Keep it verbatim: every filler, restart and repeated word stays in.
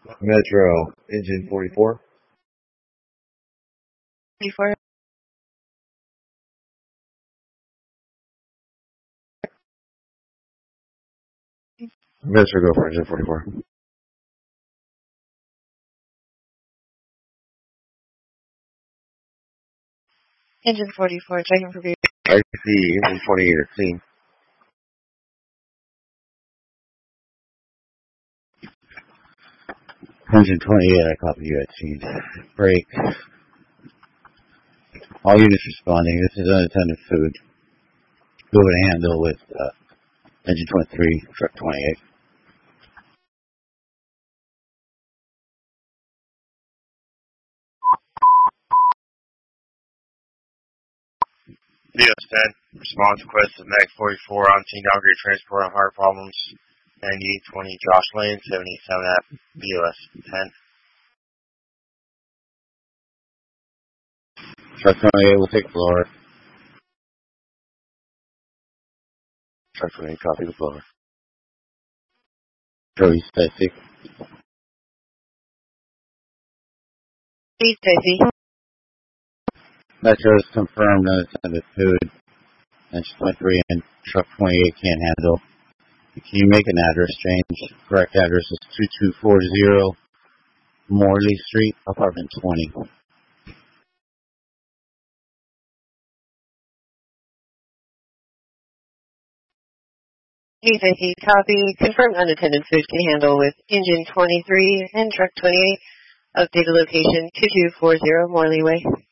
Metro, engine forty-four. forty-four. Metro, go for engine forty-four. Engine forty-four, checking for view. I see engine twenty-eight at scene. Engine twenty-eight, I copy you at scene. Break. All units responding. This is unattended food. Go to handle with uh, engine twenty-three, truck twenty-eight. B S ten, response request of Mag forty-four on scene downgrade transport on heart problems. ninety-eight twenty Josh Lane, seventy-seven at B O S ten. Truck twenty-eight will take blower. Truck twenty-eight, copy the blower. Joey Stacy. East Stacy. Metro is confirmed unattended food. Engine twenty-three and truck twenty-eight can't handle. Can you make an address change? Correct address is two two four zero Morley Street, apartment twenty. East Stacy, copy. Confirmed unattended food can handle with engine twenty-three and truck twenty-eight. Updated location two two four zero Morley Way.